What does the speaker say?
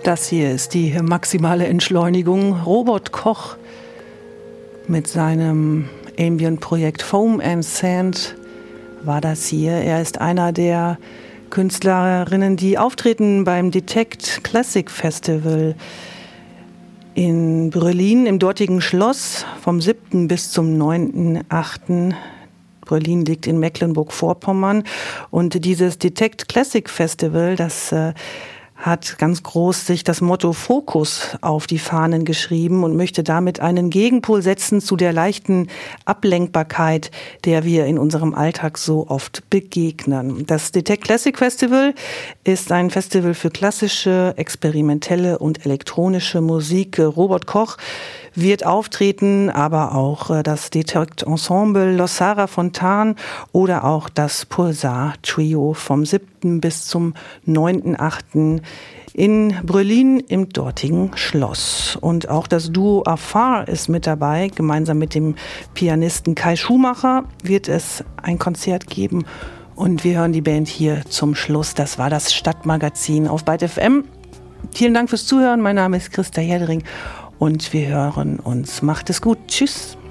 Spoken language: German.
Das hier ist die maximale Entschleunigung. Robert Koch mit seinem Ambient-Projekt Foam and Sand war das hier. Er ist einer der Künstlerinnen, die auftreten beim Detect Classic Festival in Berlin im dortigen Schloss vom 7. bis zum 9.8. Berlin liegt in Mecklenburg-Vorpommern und dieses Detect Classic Festival, das hat ganz groß sich das Motto Fokus auf die Fahnen geschrieben und möchte damit einen Gegenpol setzen zu der leichten Ablenkbarkeit, der wir in unserem Alltag so oft begegnen. Das Detect Classic Festival ist ein Festival für klassische, experimentelle und elektronische Musik. Robert Koch wird auftreten, aber auch das Detect Ensemble Los Sara Fontan oder auch das Pulsar Trio vom 7. bis zum 9.8. in Berlin im dortigen Schloss. Und auch das Duo Afar ist mit dabei. Gemeinsam mit dem Pianisten Kai Schumacher wird es ein Konzert geben. Und wir hören die Band hier zum Schluss. Das war das Stadtmagazin auf Byte FM. Vielen Dank fürs Zuhören. Mein Name ist Christa Herdering und wir hören uns. Macht es gut. Tschüss.